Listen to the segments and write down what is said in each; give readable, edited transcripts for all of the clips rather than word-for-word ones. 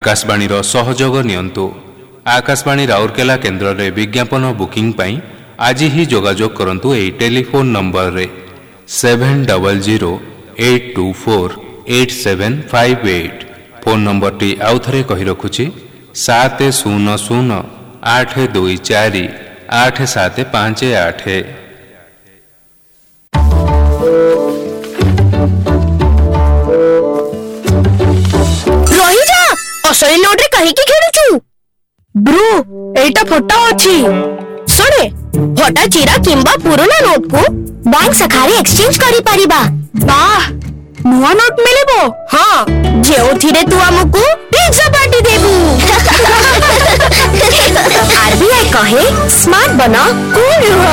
आकाशवाणी सहयोग नियंतु। आकाशवाणी राउरकेला केन्द्र में विज्ञापन बुकिंग पाई आज ही जोगाजोग करंतु एई टेलीफोन नंबर रे 7008248758। फोन नंबर टी आउ थरे कहि रखुछि 7008248758। असली नोट रे कहीं की खेलुछु ब्रू एटा फोटा अछि सुने फोटा चिरा किंबा पुराना नोट को बैंक शाखा रे एक्सचेंज करि परिबा। वाह नुवा नोट मिलेबो। हां जेउथिरे तू हमकु पिज्जा पार्टी देबू। आरबीआई कहे स्मार्ट बना कूल रह।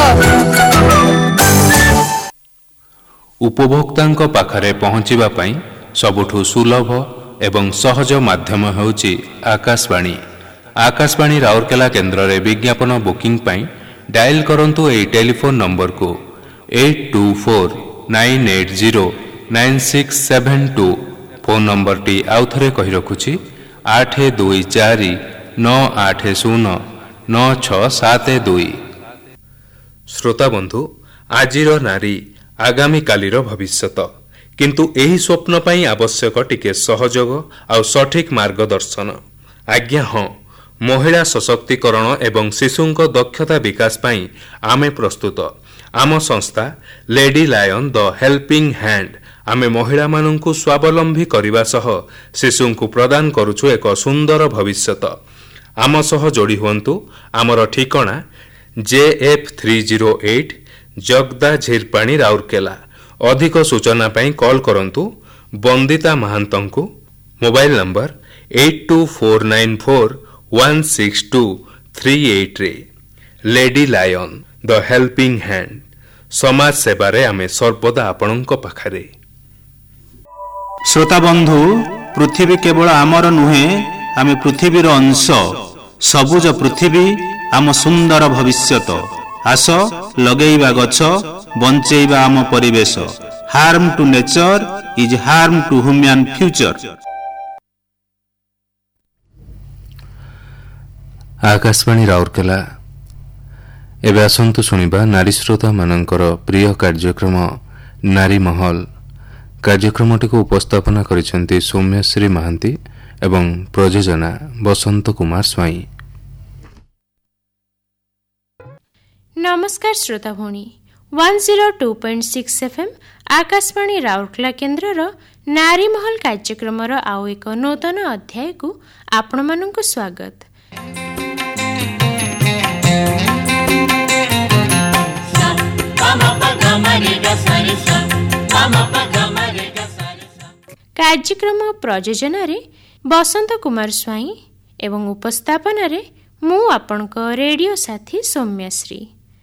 उपभोक्तांक पाखरे पहुंचिबा पई सबुठु सुलभ एवं सहज माध्यम होउची आकाशवाणी। आकाशवाणी राउरकेला केन्द्र में विज्ञापन बुकिंग पाई डायल करंतु ए टेलीफोन नंबर को 8249809672। फोन नंबर टी आउ थरे कहि रखुछि 8249809672। श्रोता बंधु, आजिर नारी आगामी कालीर भविष्यत, किंतु एही स्वप्न पाई आवश्यक टिके सहयोग आ सठिक मार्गदर्शन। आज्ञा हाँ, महिला सशक्तिकरण एवं शिशुंक दक्षता विकास पाई आमे प्रस्तुत। आम संस्था lady lion the helping hand आमे महिला मानंकु स्वावलंबी करने सह शिशुंकु प्रदान करुछु एक सुंदर भविष्यत। आम सह जोड़ी हुंतु। आमर ठिकाना JF308 जगदा झिरपाणी राउरकेला। अधिक सूचना पाई कॉल करंतु बंदिता महांतंकु। मोबाइल नंबर 8249416238 रे। Lady lion the helping hand, समाज सेवारे आमे सर्वदा आपणक पाखरे। श्रोता बंधु, पृथ्वी केवल आमर नुहे, आमे पृथ्वीर अंश। सबुज पृथ्वी आम सुंदर भविष्यत। आस लगेइबा गछ, बंचेइबा आम परिवेश। Harm to nature is harm to human future. Akashvani Rourkela. एबे आसंतु सुनिबा नारी श्रोता मानकर प्रिय कार्यक्रम नारी महल। कार्यक्रमटी को उपस्थापना करिसेंती सौम्यश्री महांती एवं प्रयोजना बसंत कुमार स्वाई। नमस्कार श्रोता भौणी, 102.6 FM आकाशवाणी राउरकेला केन्द्रर नारी महल कार्यक्रमर आउ एक नूतन अध्याय को आपण मानक स्वागत। कार्यक्रम प्रयोजन रे बसंत कुमार स्वाई एवं उपस्थापन रे मु आपनक रेडियो साथी सौम्यश्री।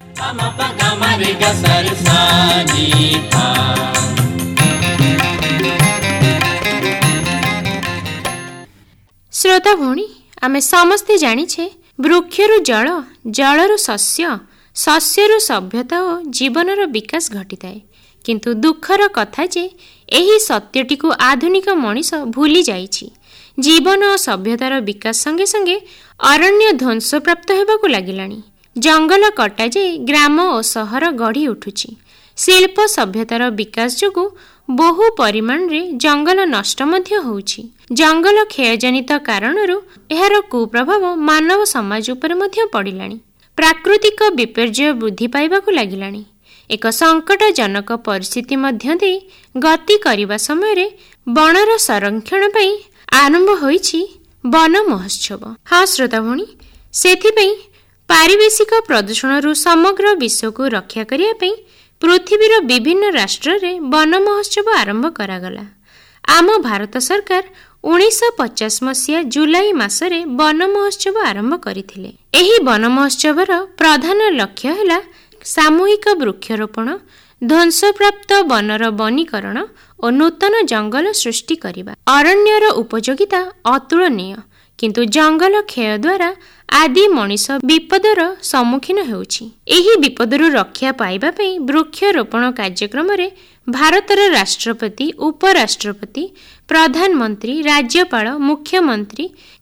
श्रोता भौणी, आमे समस्ते जानिछे वृक्षरु जल, जलरु शस्य, शस्यरु सभ्यता और जीवनर विकास घटिताए। किंतु दुखर कथा जे एही सत्यटी को आधुनिक मनीष भूली जाइछि। जीवन और सभ्यतार विकास संगे संगे अरण्य ध्वंस प्राप्त हेबाकु लागिलाणी। जंगल कटा जे ग्राम और सहर गढ़ी उठुछि। शिल्प सभ्यतार विकास जोगु बहु परिमाण रे जंगल नष्ट मध्य होउछि। जंगल क्षयजनित कारणरु एहार कुप्रभाव मानव समाज उपर मध्य पड़िलाणी। प्राकृतिक विपर्यय वृद्धि पाइबाकु लागिलाणी। एक संकटजनक परिस्थिति मध्य दे गति करिबा समय रे वनर संरक्षण पई आरंभ होइछि वन महोत्सव। हाँ श्रोता भौणी, सेथिपई पारिवेशिक प्रदूषण समग्र विश्व को रक्षा करिया पई पृथ्वीर विभिन्न राष्ट्र रे वन महोत्सव आरंभ करागला। आम भारत सरकार 1950 मसीहा जुलाई मासरे वन महोत्सव आरंभ करथिले। एही वन महोत्सवर प्रधान लक्ष्य हैला सामूहिक वृक्षरोपण, ध्वंसप्राप्त वनर वनीकरण और नूतन जंगल सृष्टि करिबा। अरण्यर उपयोगिता अतुलनीय, किंतु जंगल क्षय द्वारा आदि मनीष विपदर सम्मुखीन हेउछि। एही विपदरु रक्षा पाइबा पई वृक्षरोपण कार्यक्रम रे भारतर राष्ट्रपति, उपराष्ट्रपति, प्रधानमंत्री, राज्यपाल, मुख्यमंत्री,